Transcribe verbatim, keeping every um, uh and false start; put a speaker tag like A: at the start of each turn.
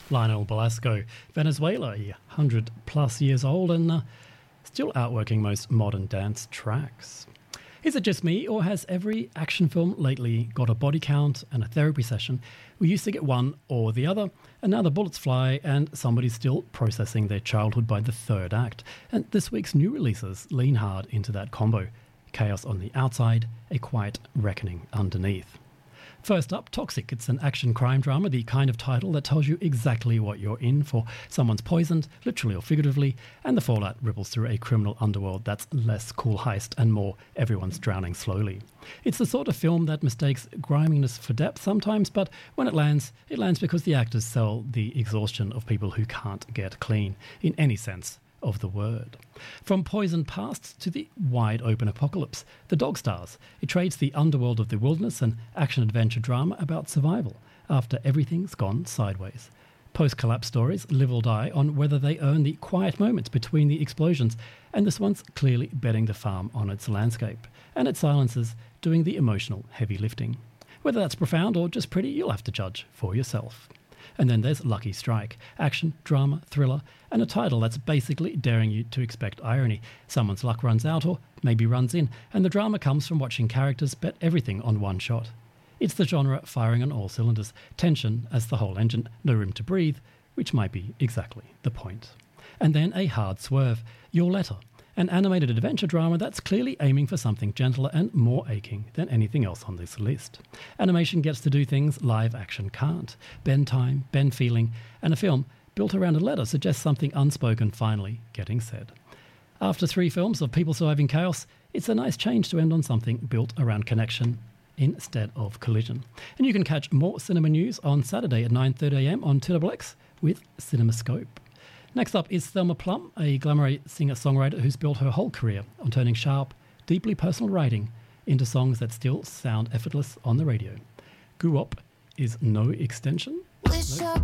A: Lionel Belasco, Venezuela, one hundred plus years old and uh, still outworking most modern dance tracks. Is it just me, or has every action film lately got a body count and a therapy session? We used to get one or the other, and now the bullets fly and somebody's still processing their childhood by the third act. And this week's new releases lean hard into that combo. Chaos on the outside, a quiet reckoning underneath. First up, Toxic. It's an action crime drama, the kind of title that tells you exactly what you're in for. Someone's poisoned, literally or figuratively, and the fallout ripples through a criminal underworld that's less cool heist and more everyone's drowning slowly. It's the sort of film that mistakes griminess for depth sometimes, but when it lands, it lands because the actors sell the exhaustion of people who can't get clean, in any sense of the word. From poisoned pasts to the wide-open apocalypse, The Dog Stars. It trades the underworld of the wilderness and action-adventure drama about survival after everything's gone sideways. Post-collapse stories live or die on whether they earn the quiet moments between the explosions, and this one's clearly betting the farm on its landscape, and its silences doing the emotional heavy lifting. Whether that's profound or just pretty, you'll have to judge for yourself. And then there's Lucky Strike. Action, drama, thriller, and a title that's basically daring you to expect irony. Someone's luck runs out or maybe runs in, and the drama comes from watching characters bet everything on one shot. It's the genre firing on all cylinders, tension as the whole engine, no room to breathe, which might be exactly the point. And then a hard swerve, Your Letter. An animated adventure drama that's clearly aiming for something gentler and more aching than anything else on this list. Animation gets to do things live action can't. Bend time, bend feeling, and a film built around a letter suggests something unspoken finally getting said. After three films of people surviving chaos, it's a nice change to end on something built around connection instead of collision. And you can catch more cinema news on Saturday at nine thirty a m on two X X with CinemaScope. Next up is Thelma Plum, a glamour singer-songwriter who's built her whole career on turning sharp, deeply personal writing into songs that still sound effortless on the radio. Guwop is no extension. Wish nope.